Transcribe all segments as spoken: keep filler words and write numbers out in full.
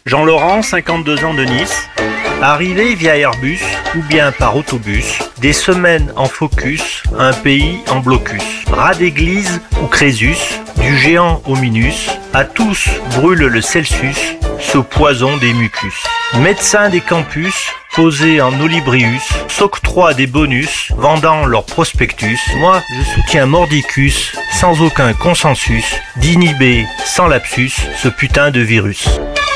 Jean-Laurent, cinquante-deux ans de Nice. Arrivé via Airbus ou bien par autobus, des semaines en focus, un pays en blocus. Rat d'église ou Crésus, du géant au Minus, à tous brûle le Celsius, ce poison des mucus. Médecins des campus, posés en Olibrius, s'octroient des bonus, vendant leur prospectus. Moi, je soutiens Mordicus, sans aucun consensus, d'inhiber, sans lapsus, ce putain de virus.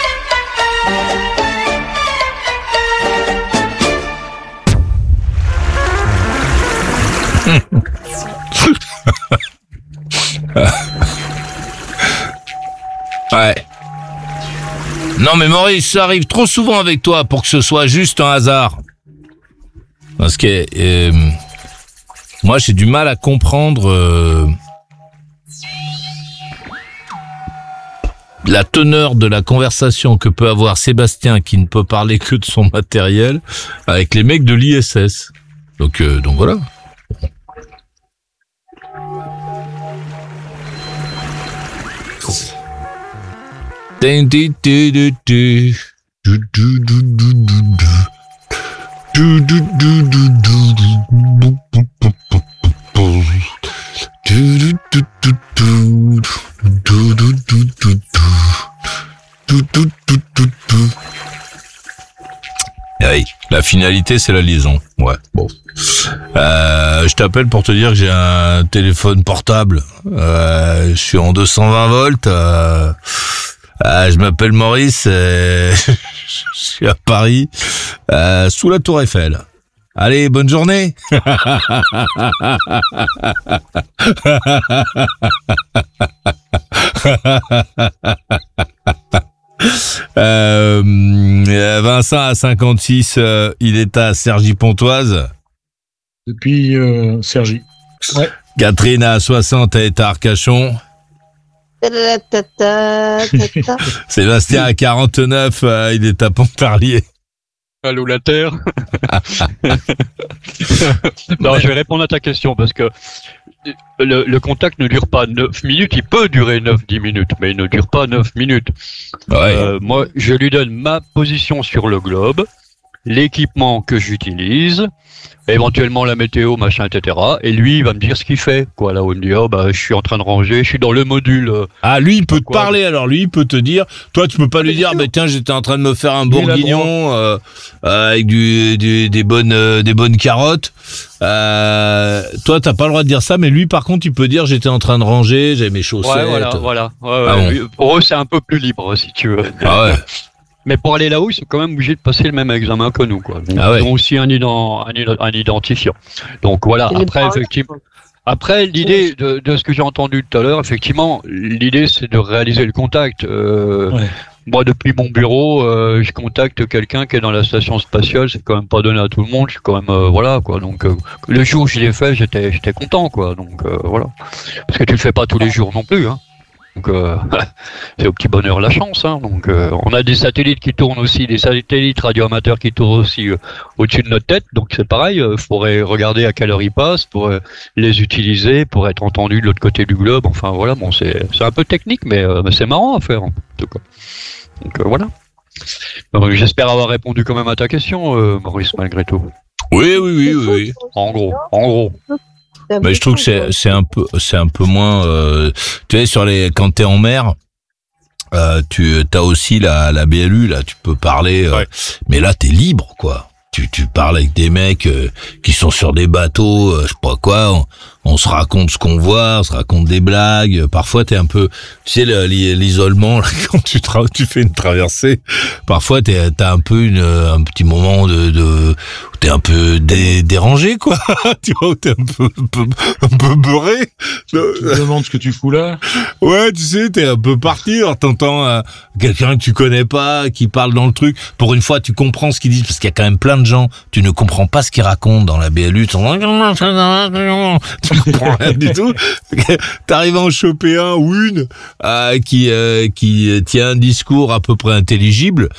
Ouais. Non mais Maurice, ça arrive trop souvent avec toi pour que ce soit juste un hasard. Parce que euh, moi j'ai du mal à comprendre euh, la teneur de la conversation que peut avoir Sébastien, qui ne peut parler que de son matériel, avec les mecs de l'I S S. Donc euh, donc voilà. Oui, la finalité c'est la liaison. Ouais, bon. Euh, je t'appelle pour te dire que j'ai un téléphone portable. Euh, je suis en deux cent vingt volts. Euh, euh, je m'appelle Maurice. Euh, je suis à Paris, euh, sous la Tour Eiffel. Allez, bonne journée. euh, Vincent à cinquante-six, euh, il est à Cergy-Pontoise. Depuis euh, Cergy. Ouais. Catherine à soixante, elle est à Arcachon. Sébastien à quarante-neuf, euh, il est à Pontarlier. Allô la Terre. Non, je vais répondre à ta question parce que le, le contact ne dure pas neuf minutes, il peut durer neuf dix minutes, mais il ne dure pas neuf minutes. Ouais. Euh, moi, je lui donne ma position sur le globe, l'équipement que j'utilise, éventuellement la météo, machin, et cetera. Et lui, il va me dire ce qu'il fait. Quoi, là, on me dit, oh, bah, je suis en train de ranger, je suis dans le module. Euh, ah, lui, il peut te quoi, parler, alors lui, il peut te dire, toi, tu peux pas lui dire, bah, tiens, j'étais en train de me faire un bourguignon, euh, euh, avec du, du, des bonnes, euh, des bonnes carottes. Euh, toi, t'as pas le droit de dire ça, mais lui, par contre, il peut dire, j'étais en train de ranger, j'avais mes chaussettes. Ouais, voilà, voilà. Ouais, ouais, ah bon. Lui, pour eux, c'est un peu plus libre, si tu veux. Ah ouais. Mais pour aller là-haut, ils sont quand même obligés de passer le même examen que nous, quoi. Donc, ah ouais. Ils ont aussi un, ident, un, un identifiant. Donc voilà, Et après, effectivement. Après, l'idée de, de ce que j'ai entendu tout à l'heure, effectivement, l'idée, c'est de réaliser le contact. Euh, ouais. Moi, depuis mon bureau, euh, je contacte quelqu'un qui est dans la station spatiale. C'est quand même pas donné à tout le monde. Je suis quand même, euh, voilà, quoi. Donc, euh, le jour où je l'ai fait, j'étais, j'étais content, quoi. Donc, euh, voilà. Parce que tu le fais pas tous les jours non plus, hein. Donc euh, c'est au petit bonheur la chance, hein. Donc euh, on a des satellites qui tournent aussi, des satellites radioamateurs qui tournent aussi euh, au-dessus de notre tête. Donc c'est pareil, il euh, faudrait regarder à quelle heure ils passent pour euh, les utiliser, pour être entendu de l'autre côté du globe. Enfin voilà, bon c'est c'est un peu technique, mais, euh, mais c'est marrant à faire en tout cas. Donc euh, voilà. Donc, j'espère avoir répondu quand même à ta question, euh, Maurice, malgré tout. Oui, oui, oui, oui, oui. En gros, en gros. Mais je trouve que c'est c'est un peu c'est un peu moins euh, tu sais sur les quand t'es en mer euh, tu t'as aussi la la B L U là, tu peux parler euh, ouais. Mais là t'es libre quoi. Tu tu parles avec des mecs euh, qui sont sur des bateaux, euh, je sais pas quoi, on, on se raconte ce qu'on voit, on se raconte des blagues. Parfois t'es un peu, tu sais le, l'isolement là, quand tu tra- tu fais une traversée. Parfois t'es t'as un peu une un petit moment de de t'es un peu dé, dérangé quoi. Tu vois, t'es un peu un peu, un peu beurré. Tu te demandes ce que tu fous là. Ouais, tu sais, t'es un peu parti. Alors t'entends euh, quelqu'un que tu connais pas qui parle dans le truc. Pour une fois, tu comprends ce qu'ils disent parce qu'il y a quand même plein de gens. Tu ne comprends pas ce qu'ils racontent dans la B L U. Tu comprends rien du tout. T'arrives à en choper un ou une euh, qui euh, qui tient un discours à peu près intelligible.